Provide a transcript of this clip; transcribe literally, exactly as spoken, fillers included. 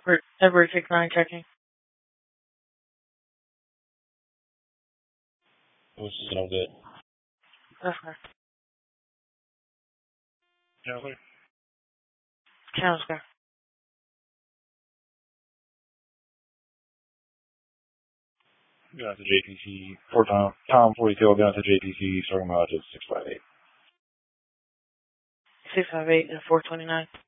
February six nine checking. This is no good. Okay. Counselor? Counselor. Going out to J T C. Four Tom, Tom forty-two, going out to J T C, starting mileage at six five eight. six five eight and four twenty-nine.